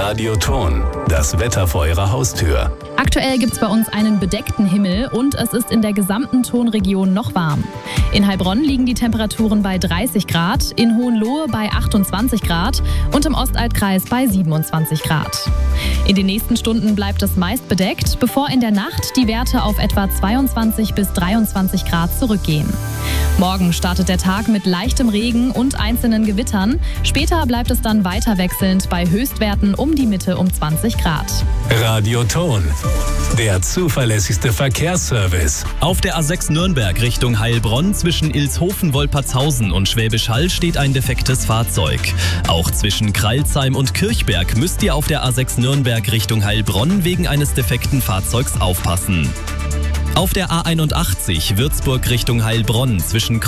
Radioton, das Wetter vor Ihrer Haustür. Aktuell gibt es bei uns einen bedeckten Himmel und es ist in der gesamten Tonregion noch warm. In Heilbronn liegen die Temperaturen bei 30 Grad, in Hohenlohe bei 28 Grad und im Ostalbkreis bei 27 Grad. In den nächsten Stunden bleibt es meist bedeckt, bevor in der Nacht die Werte auf etwa 22 bis 23 Grad zurückgehen. Morgen startet der Tag mit leichtem Regen und einzelnen Gewittern. Später bleibt es dann weiter wechselnd bei Höchstwerten um die Mitte um 20 Grad. Radioton, der zuverlässigste Verkehrsservice. Auf der A6 Nürnberg Richtung Heilbronn zwischen Ilshofen, Wolpertshausen und Schwäbisch Hall steht ein defektes Fahrzeug. Auch zwischen Kreilsheim und Kirchberg müsst ihr auf der A6 Nürnberg Richtung Heilbronn wegen eines defekten Fahrzeugs aufpassen. Auf der A81 Würzburg Richtung Heilbronn zwischen